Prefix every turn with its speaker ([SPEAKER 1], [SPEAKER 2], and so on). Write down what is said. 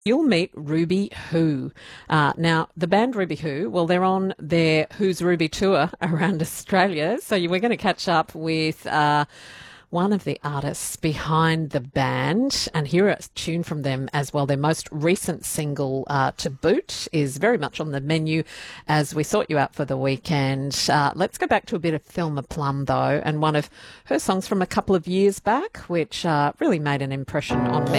[SPEAKER 1] you'll meet Ruby Who. Now, the band Ruby Who, well, they're on their Who's Ruby tour around Australia. So we're going to catch up with one of the artists behind the band and hear a tune from them as well. Their most recent single, To Boot, is very much on the menu as we sort you out for the weekend. Let's go back to a bit of Thelma Plum, though, and one of her songs from a couple of years back, which really made an impression on me.